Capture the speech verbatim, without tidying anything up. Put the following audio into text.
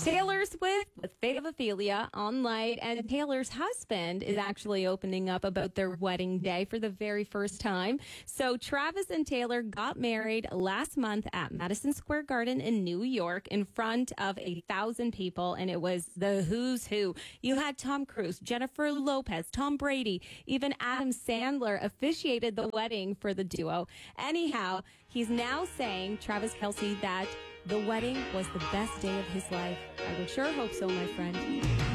Taylor Swift with Fate of Ophelia on Light, and Taylor's husband is actually opening up about their wedding day for the very first time. So Travis and Taylor got married last month at Madison Square Garden in New York in front of a thousand people, and it was the who's who. You had Tom Cruise, Jennifer Lopez, Tom Brady, even Adam Sandler officiated the wedding for the duo. Anyhow, he's now saying, Travis Kelce, that the wedding was the best day of his life. I would sure hope so, my friend.